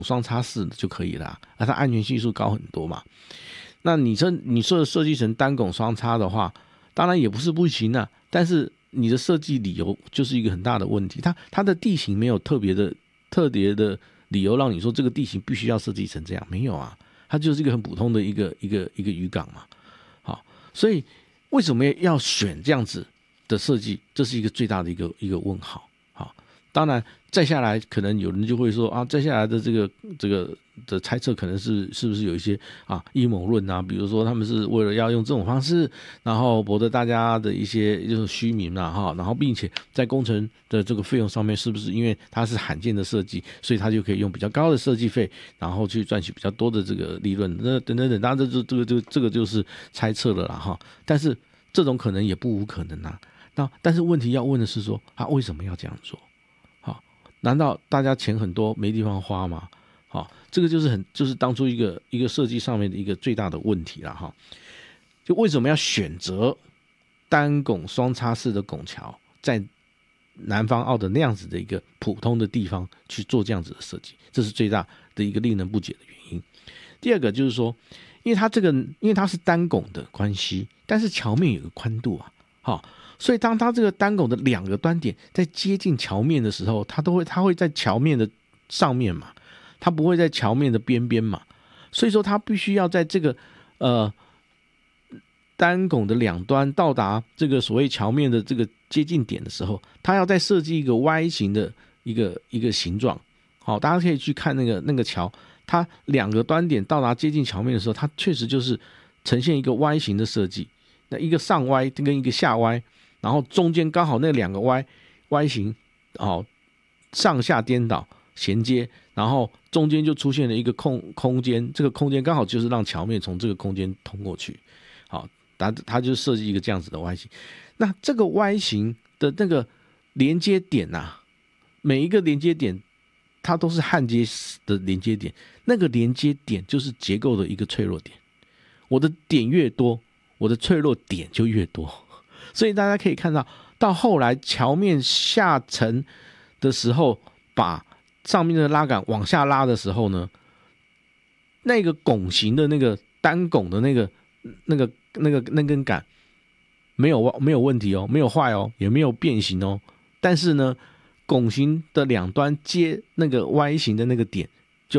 双插式的就可以了啊，它安全系数高很多嘛。那你说设计成单拱双插的话，当然也不是不行啊，但是你的设计理由就是一个很大的问题，它的地形没有特别的理由让你说这个地形必须要设计成这样，没有啊，它就是一个很普通的一个渔港嘛。好，所以为什么要选这样子的设计？这是一个最大的一个问号。好，当然再下来可能有人就会说啊，再下来的这个的猜测可能是不是有一些阴谋论啊？比如说他们是为了要用这种方式，然后博得大家的一些就是虚名然后并且在工程的这个费用上面，是不是因为它是罕见的设计，所以它就可以用比较高的设计费，然后去赚取比较多的这个利润？那等，当然这个就是猜测了啦但是这种可能也不无可能啊。但是问题要问的是说，为什么要这样做？难道大家钱很多没地方花吗？这个就是当初一个设计上面的一个最大的问题啦就为什么要选择单拱双插式的拱桥，在南方澳的那样子的一个普通的地方去做这样子的设计，这是最大的一个令人不解的原因。第二个就是说，因为它是单拱的关系，但是桥面有个宽度所以当它这个单拱的两个端点在接近桥面的时候，它会在桥面的上面嘛，它不会在桥面的边边嘛，所以说它必须要在这个单拱的两端到达这个所谓桥面的这个接近点的时候，它要再设计一个 Y 型的一个形状。好，大家可以去看那个桥，它两个端点到达接近桥面的时候，它确实就是呈现一个 Y 型的设计，那一个上 Y 跟一个下 Y， 然后中间刚好那两个 Y 型上下颠倒衔接，然后中间就出现了一个空间，这个空间刚好就是让桥面从这个空间通过去。好，它就设计一个这样子的 Y 型。那这个 Y 型的那个连接点每一个连接点它都是焊接的连接点，那个连接点就是结构的一个脆弱点。我的点越多，我的脆弱点就越多。所以大家可以看到后来桥面下沉的时候，把上面的拉杆往下拉的时候呢，那个拱形的那个单拱的那根杆没有问题没有坏也没有变形但是呢，拱形的两端接那个 Y 型的那个点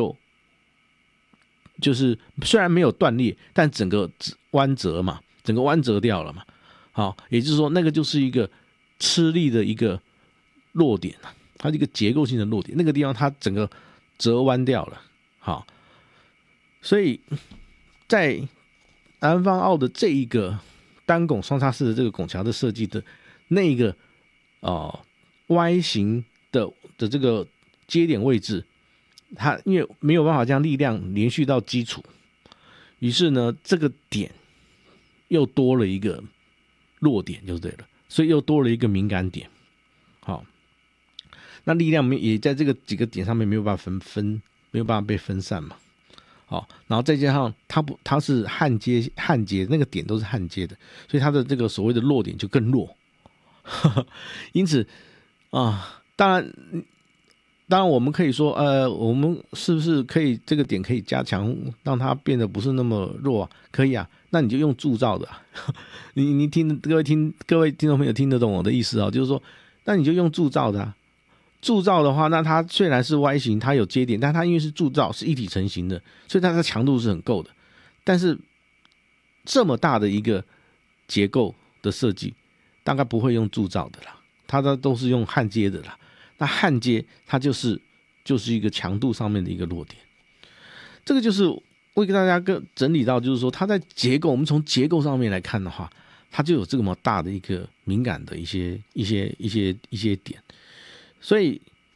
就是虽然没有断裂，但整个弯折嘛，整个弯折掉了嘛。好，也就是说那个就是一个吃力的一个弱点，它是一个结构性的弱点，那个地方它整个折弯掉了。好，所以在南方澳的这一个单拱双插式的这个拱桥的设计的那个Y 型的这个接点位置，它因为没有办法将力量连续到基础，于是呢这个点又多了一个弱点就对了，所以又多了一个敏感点。好，那力量也在这个几个点上面没有办法没有办法被分散嘛。好，然后再加上它是焊接那个点都是焊接的，所以它的这个所谓的弱点就更弱。因此当然我们可以说我们是不是可以这个点可以加强，让它变得不是那么弱可以那你就用铸造的你各位听众朋友听得懂我的意思就是说，那你就用铸造的铸造的话，那它虽然是 Y 型，它有接点，但它因为是铸造，是一体成型的，所以它的强度是很够的。但是这么大的一个结构的设计，大概不会用铸造的啦，它都是用焊接的啦。那焊接它就是一个强度上面的一个弱点。这个就是我给大家整理到，就是说它在结构，我们从结构上面来看的话，它就有这么大的一个敏感的一些点。所以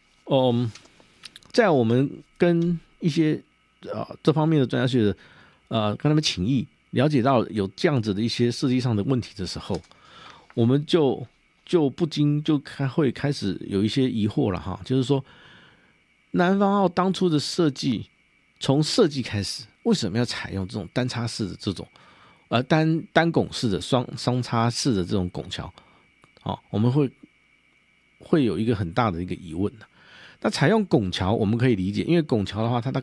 在我们跟一些这方面的专家学者跟他们请益，了解到有这样子的一些设计上的问题的时候，我们就不禁就会开始有一些疑惑了就是说，南方澳当初的设计，从设计开始，为什么要采用这种单插式的这种单拱式的双插式的这种拱桥？我们会有一个很大的一个疑问那采用拱桥我们可以理解，因为拱桥的话，它的